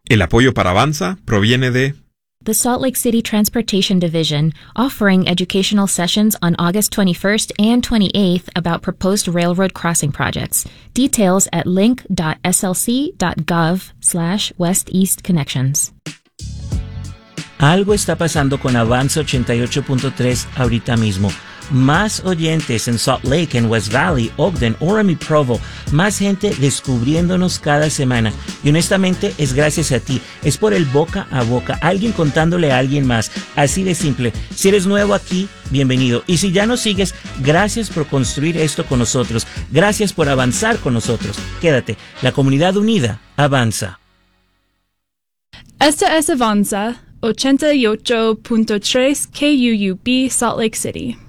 El apoyo para Avanza proviene de the Salt Lake City Transportation Division, offering educational sessions on August 21st and 28th about proposed railroad crossing projects. Details at link.slc.gov/westeastconnections. Algo está pasando con Avanza 88.3 ahorita mismo. Más oyentes en Salt Lake, en West Valley, Ogden, Orem y Provo. Más gente descubriéndonos cada semana. Y honestamente es gracias a ti. Es por el boca a boca. Alguien contándole a alguien más. Así de simple. Si eres nuevo aquí, bienvenido. Y si ya nos sigues, gracias por construir esto con nosotros. Gracias por avanzar con nosotros. Quédate. La comunidad unida avanza. Esta es Avanza 88.3 KUUB Salt Lake City.